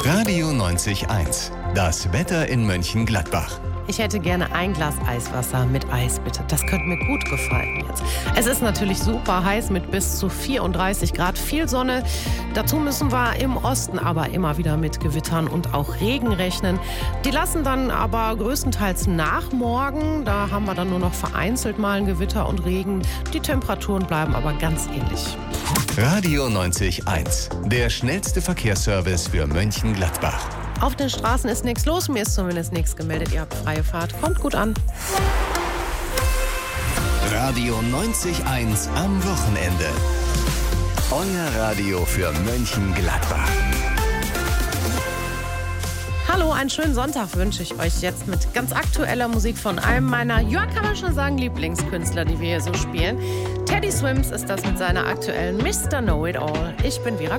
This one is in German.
Radio 90.1. Das Wetter in Mönchengladbach. Ich hätte gerne ein Glas Eiswasser mit Eis, bitte. Das könnte mir gut gefallen jetzt. Es ist natürlich super heiß mit bis zu 34 Grad, viel Sonne. Dazu müssen wir im Osten aber immer wieder mit Gewittern und auch Regen rechnen. Die lassen dann aber größtenteils nach morgen. Da haben wir dann nur noch vereinzelt mal ein Gewitter und Regen. Die Temperaturen bleiben aber ganz ähnlich. Radio 90.1. Der schnellste Verkehrsservice für Mönchengladbach. Auf den Straßen ist nichts los, mir ist zumindest nichts gemeldet. Ihr habt freie Fahrt, kommt gut an. Radio 90.1 am Wochenende. Euer Radio für Mönchengladbach. Hallo, einen schönen Sonntag wünsche ich euch jetzt mit ganz aktueller Musik von einem meiner, ja kann man schon sagen, Lieblingskünstler, die wir hier so spielen. Teddy Swims ist das mit seiner aktuellen Mr. Know It All. Ich bin Vera